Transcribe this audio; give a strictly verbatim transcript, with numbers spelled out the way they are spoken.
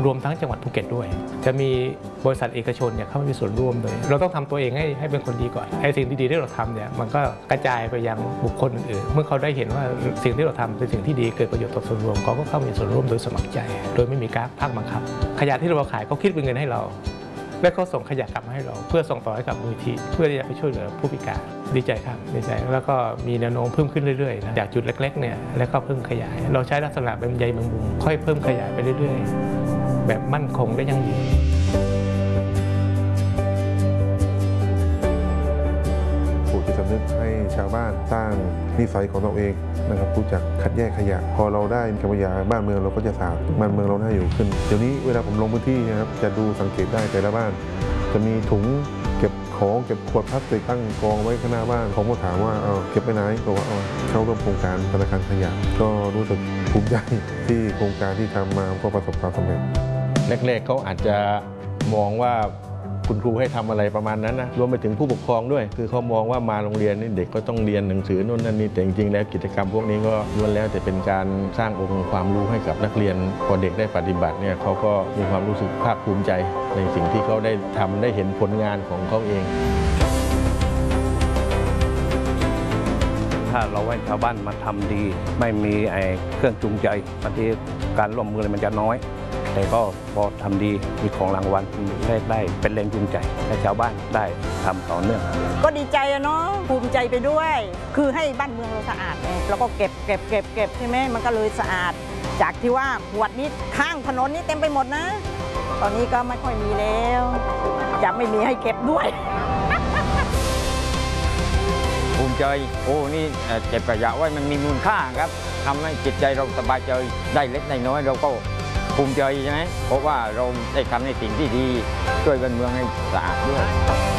รวมทั้งจังหวัดภูเก็ตด้วยจะมีบริษัทเอกชนเนี่ยเข้ามามีส่วนร่วมโดยเราต้องทำตัวเองให้ให้เป็นคนดีก่อนไอ้สิ่งที่ดีที่เราทำเนี่ยมันก็กระจายไปยังบุคคลอื่นๆเมื่อเขาได้เห็นว่าสิ่งที่เราทำเป็นสิ่งที่ดีเกิดประโยชน์ต่อส่วนรวมเขาก็เข้ามีส่วนร่วมโดยสมัครใจโดยไม่มีการภาคบังคับขยะที่เราขายเขาคิดเป็นเงินให้เราและเขาส่งขยะกลับมาให้เราเพื่อส่งต่อให้กับมูลนิธิเพื่อที่จะไปช่วยเหลือผู้พิการดีใจครับดีใจแล้วก็มีแนวโน้มเพิ่มขึ้นเรื่อยๆนะจากจุดเล็กๆเนี่ยแล้วก็เพิ่มขยายเราใช้ลักษณะเป็นใยแมงมุมค่อยเพิ่มขยายไปเรื่อยๆแบบมั่นคงและยั่งยืนปลูกจิตสำนึกให้ชาวบ้านสร้างนิสัยของเราเองนะครับรู้จักคัดแยกขยะพอเราได้ขยะบ้านเมืองเราก็จะสะอาดบ้านเมืองเราน่าอยู่ขึ้นเดี๋ยวนี้เวลาผมลงพื้นที่นะครับจะดูสังเกตได้แต่ละบ้านจะมีถุงเก็บของเก็บขวดพลาสติกตั้งกองไว้ข้างหน้าบ้านผมก็ถามว่าเออเก็บไปไหนบอกว่าเอาเข้าร่วมโครงการธนาคารขยะก็รู้สึกภูมิใจที่โครงการที่ทำมาก็ประสบความสำเร็จแรกๆเขาอาจจะมองว่าคุณครูให้ทำอะไรประมาณนั้นนะรวมไปถึงผู้ปกครองด้วยคือเขามองว่ามาโรงเรียนนี่เด็กก็ต้องเรียนหนังสือโน่นนั่นนี่แต่จริงๆแล้วกิจกรรมพวกนี้ก็ล้วนแล้วแต่เป็นการสร้างองค์ความรู้ให้กับนักเรียนพอเด็กได้ปฏิบัติเนี่ยเขาก็มีความรู้สึกภาคภูมิใจในสิ่งที่เขาได้ทำได้เห็นผลงานของเขาเองถ้าเราให้ชาวบ้านมาทำดีไม่มีไอ้เครื่องจูงใจบางทีการร่วมมือมันจะน้อยแต่ก็พอทำดีมีของรางวัลได้ได้เป็นแรงจูงใจให้ชาวบ้านได้ทำต่อเนื่องก็ดีใจอะเนาะภูมิใจไปด้วยคือให้บ้านเมืองเราสะอาดไงแล้วก็เก็บเก็บเก็บเก็บใช่ไหมมันก็เลยสะอาดจากที่ว่าขวดนี้ข้างถนนนี้เต็มไปหมดนะตอนนี้ก็ไม่ค่อยมีแล้วจะไม่มีให้เก็บด้วยภูมิใจโอ้นี่เก็บขยะไว้มันมีมูลค่าครับทำให้จิตใจเราสบายใจได้เล็กได้น้อยเราก็ภูมิใจใช่ไหมเพราะว่าเราได้ทำในสิ่งที่ดีช่วยบ้านเมืองให้สะอาดด้วย